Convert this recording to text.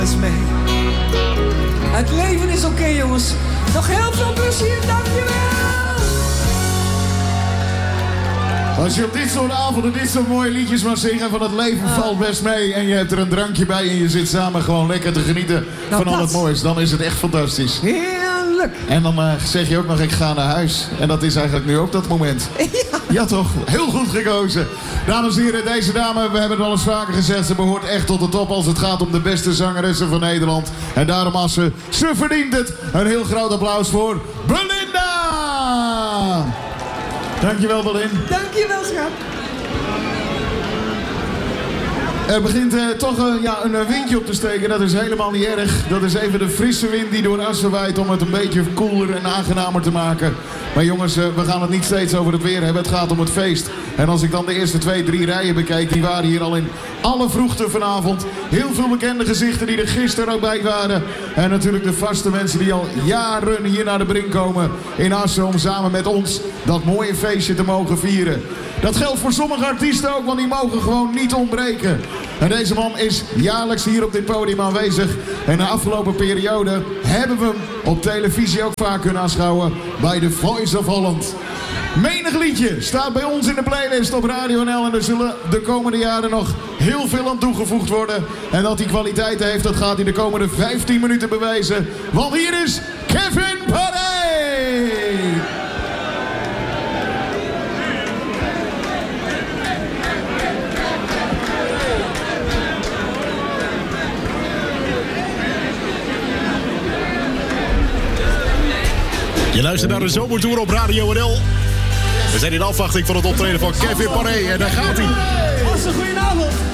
mee. Het leven is oké, jongens. Nog heel veel plezier, dankjewel! Als je op dit soort avonden dit soort mooie liedjes mag zingen van het leven valt best mee en je hebt er een drankje bij en je zit samen gewoon lekker te genieten van al het moois, dan is het echt fantastisch. Heerlijk! En dan zeg je ook nog ik ga naar huis. En dat is eigenlijk nu ook dat moment. Ja toch? Heel goed gekozen. Dames en heren, deze dame, we hebben het al eens vaker gezegd, ze behoort echt tot de top als het gaat om de beste zangeressen van Nederland. En daarom als ze verdient het. Een heel groot applaus voor Belinda! Dankjewel, Belin. Dankjewel, schat. Er begint toch een windje op te steken. Dat is helemaal niet erg. Dat is even de frisse wind die door Assen waait om het een beetje koeler en aangenamer te maken. Maar jongens, we gaan het niet steeds over het weer hebben. Het gaat om het feest. En als ik dan de eerste 2, 3 rijen bekijk, die waren hier al in alle vroegte vanavond. Heel veel bekende gezichten die er gisteren ook bij waren. En natuurlijk de vaste mensen die al jaren hier naar de Brink komen in Assen om samen met ons dat mooie feestje te mogen vieren. Dat geldt voor sommige artiesten ook, want die mogen gewoon niet ontbreken. En deze man is jaarlijks hier op dit podium aanwezig. En de afgelopen periode hebben we hem op televisie ook vaak kunnen aanschouwen bij The Voice of Holland. Menig liedje staat bij ons in de playlist op Radio NL. En er zullen de komende jaren nog heel veel aan toegevoegd worden. En dat hij kwaliteiten heeft, dat gaat hij de komende 15 minuten bewijzen. Want hier is Kevin Paré! Je luistert naar de Zomertour op Radio NL. We zijn in afwachting van het optreden van Kevin Paré. En daar gaat hij. Goedenavond.